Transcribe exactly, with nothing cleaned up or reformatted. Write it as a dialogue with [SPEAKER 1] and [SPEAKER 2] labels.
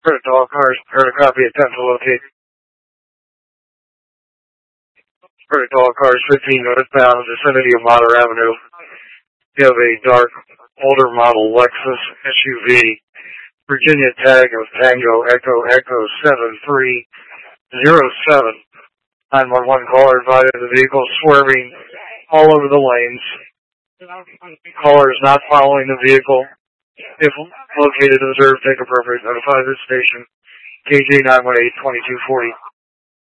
[SPEAKER 1] Credit to all cars. Heard a copy attempt to locate. Credit to all cars. fifteen northbound, vicinity of Mater Avenue. You have a dark, older model Lexus S U V. Virginia tag of Tango Echo Echo seven three zero seven. nine one one caller advised the vehicle swerving all over the lanes. Caller is not following the vehicle. If located, observe, take appropriate, notify the station. K J nine one eight, twenty-two forty.